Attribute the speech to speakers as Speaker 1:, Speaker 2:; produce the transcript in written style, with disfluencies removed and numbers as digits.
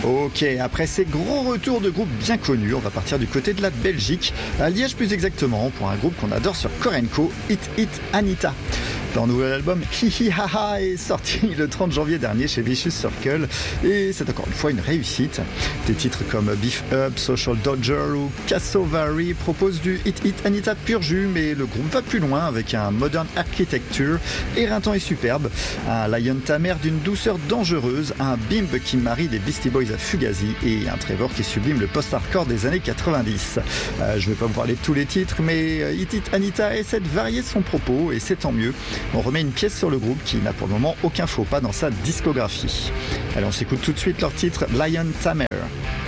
Speaker 1: Ok, après ces gros retours de groupes bien connus, on va partir du côté de la Belgique, à Liège plus exactement, pour un groupe qu'on adore sur Korenko, Hit Hit Anita. Leur nouvel album Hihi Haha est sorti le 30 janvier dernier chez Vicious Circle et c'est encore une fois une réussite. Des titres comme Beef Up, Social Dodger ou Cassovari proposent du Hit Hit Anita pur jus, mais le groupe va plus loin avec un modern architecture éreintant et superbe, un Lion Tamer d'une douceur dangereuse, un Bimb qui marie les Beastie Boys à Fugazi et un Trevor qui sublime le post-hardcore des années 90. Je vais pas vous parler de tous les titres, mais Hit Hit Anita essaie de varier son propos et c'est tant mieux. On remet une pièce sur le groupe qui n'a pour le moment aucun faux pas dans sa discographie. Allez, on s'écoute tout de suite leur titre Lion Tamer.